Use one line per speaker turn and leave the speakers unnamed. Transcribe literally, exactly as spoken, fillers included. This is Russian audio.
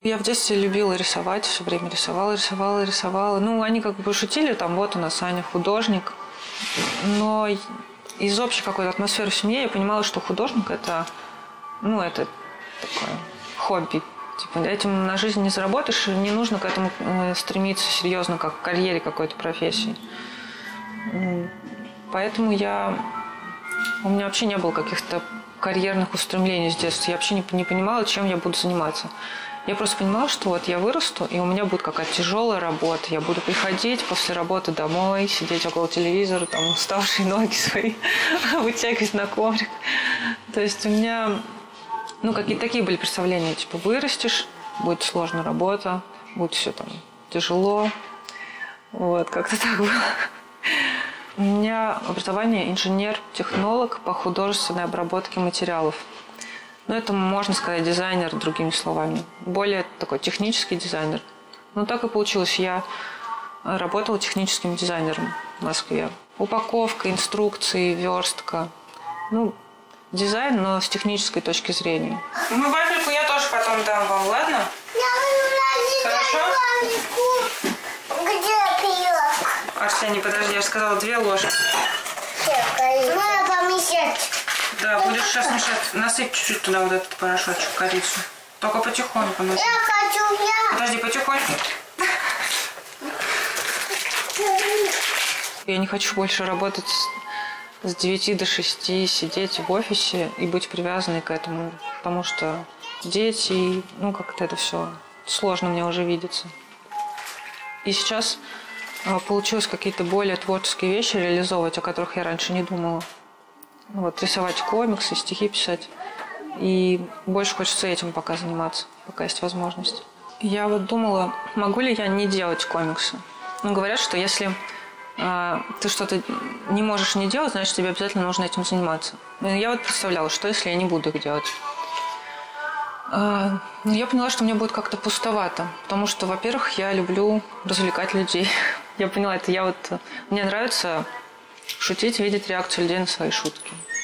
Я в детстве любила рисовать, все время рисовала, рисовала, рисовала. Ну, они как бы шутили, там, вот у нас Аня художник. Но из общей какой-то атмосферы в семье я понимала, что художник – это, ну, это такое хобби. Типа, этим на жизнь не заработаешь, и не нужно к этому стремиться серьезно, как к карьере какой-то профессии. Поэтому я... У меня вообще не было каких-то карьерных устремлений с детства. Я вообще не, не понимала, чем я буду заниматься. Я просто понимала, что вот я вырасту, и у меня будет какая-то тяжелая работа. Я буду приходить после работы домой, сидеть около телевизора, там, уставшие ноги свои, вытягивать на коврик. То есть у меня, ну, какие-то такие были представления. Типа, вырастешь, будет сложная работа, будет все там тяжело. Вот, как-то так было. У меня образование инженер-технолог по художественной обработке материалов. Ну, это, можно сказать, дизайнер, другими словами. Более такой технический дизайнер. Ну, так и получилось. Я работала техническим дизайнером в Москве. Упаковка, инструкции, верстка. Ну, дизайн, но с технической точки зрения. Ну, вафельку я тоже потом дам вам, ладно? Хорошо?
Где пирог?
Арсений, подожди, я же сказала две ложки.
Можно помещать.
Да, будешь сейчас мешать. Насыпь чуть-чуть туда вот этот порошочек, корицу. Только потихоньку насыпь.
Я хочу, я.
Подожди, потихоньку. Я не хочу больше работать с девяти до шести, сидеть в офисе и быть привязанной к этому. Потому что дети, ну, как-то это все сложно мне уже видится. И сейчас получилось какие-то более творческие вещи реализовывать, о которых я раньше не думала. Вот, рисовать комиксы, стихи писать. И больше хочется этим пока заниматься, пока есть возможность. Я вот думала, могу ли я не делать комиксы. Ну, говорят, что если э, ты что-то не можешь не делать, значит, тебе обязательно нужно этим заниматься. Я вот представляла, что если я не буду их делать. Э, но я поняла, что мне будет как-то пустовато. Потому что, во-первых, я люблю развлекать людей. Я поняла, это я вот... Мне нравится... шутить, видеть реакцию людей на свои шутки.